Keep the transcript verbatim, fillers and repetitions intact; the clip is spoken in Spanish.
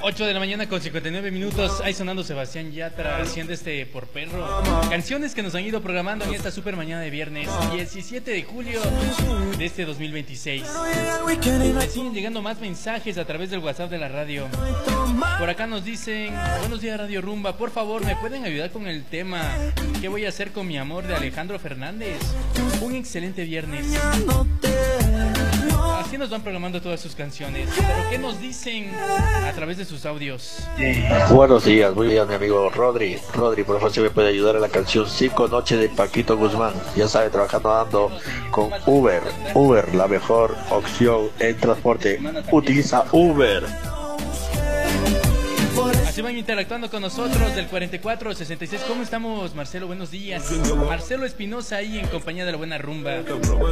ocho de la mañana con cincuenta y nueve minutos. Ahí sonando Sebastián Yatra haciendo este Por Perro. Canciones que nos han ido programando en esta super mañana de viernes diecisiete de julio de este dos mil veintiséis. Me siguen llegando más mensajes a través del WhatsApp de la radio. Por acá nos dicen: buenos días Radio Rumba, por favor me pueden ayudar con el tema ¿Qué voy a hacer con mi amor? De Alejandro Fernández. Un excelente viernes. Así nos van programando todas sus canciones. ¿Pero qué nos dicen a través de sus audios? Buenos días, muy bien mi amigo Rodri. Rodri, por favor, si me puede ayudar a la canción Cinco Noches de Paquito Guzmán. Ya sabe, trabajando ando con Uber. Uber, la mejor opción en transporte. Utiliza Uber. Así van interactuando con nosotros del cuarenta y cuatro sesenta y seis. ¿Cómo estamos, Marcelo? Buenos días. Marcelo Espinosa ahí en compañía de la buena rumba.